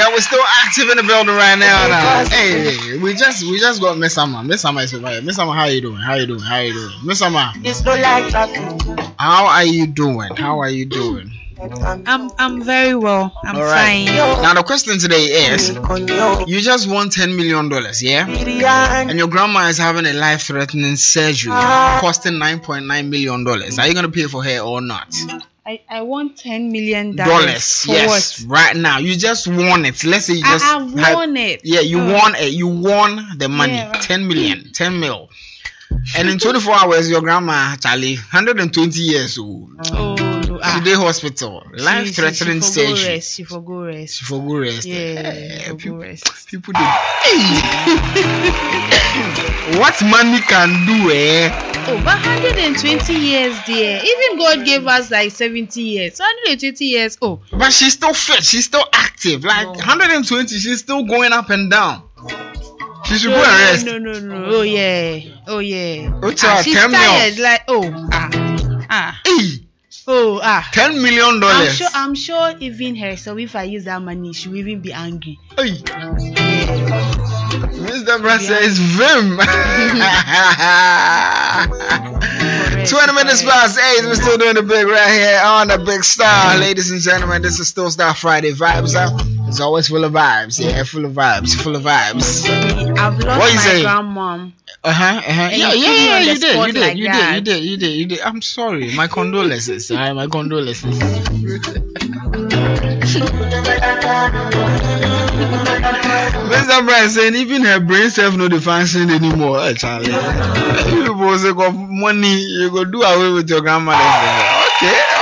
that we're still active in the building right now. Hey, we just got Miss Summer. Miss Summer is over here. Miss Summer, how you doing? Miss Summer, how are you doing? I'm very well. I'm right. fine. Now the question today is, you just won $10 million, yeah? And your grandma is having a life-threatening surgery costing $9.9 million. Are you gonna pay for her or not? I want $10 million. Yes, what? right now. You just won it. Let's say you just won it. Yeah, you won it. You won the money. Yeah, right. 10 million. 10 mil. And in 24 hours, your grandma, Charlie, 120 years old. Today hospital. Life-threatening surgery. She forgo rest. Yeah, people do. What money can do, Oh, but 120 years, dear. Even God gave us like 70 years. 120 years. Oh. But she's still fit. She's still active. Like 120, she's still going up and down. She should go and rest. No. Oh yeah. She's 10 tired. Like $10 million. I'm sure even herself, if I use that money, she will even be angry. Hey. Mr. Brad says Vim. 20 minutes past 8. We're still doing the big right here on the Big Star. Ladies and gentlemen, this is still Star Friday vibes. It's always full of vibes. Yeah, full of vibes. I've lost what you my say? grandmom. Yeah, you did. I'm sorry. My condolences. My condolences. Mr. Brian saying even her brain self no the function anymore. Charlie, you suppose you got money, you go do away with your grandmother. Okay.